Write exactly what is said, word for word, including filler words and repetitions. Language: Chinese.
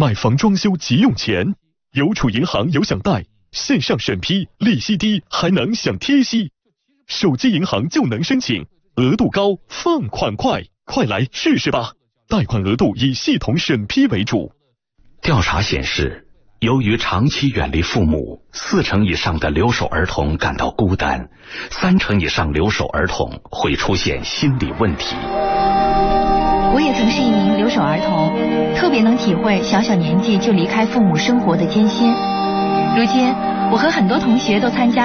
买房装修急用钱，邮储银行有享贷，线上审批，利息低，还能享贴息。手机银行就能申请，额度高，放款快，快来试试吧！贷款额度以系统审批为主。 调查显示，由于长期远离父母，四成以上的留守儿童感到孤单，三成以上留守儿童会出现心理问题。 我也曾是一名留守儿童，特别能体会小小年纪就离开父母生活的艰辛。如今，我和很多同学都参加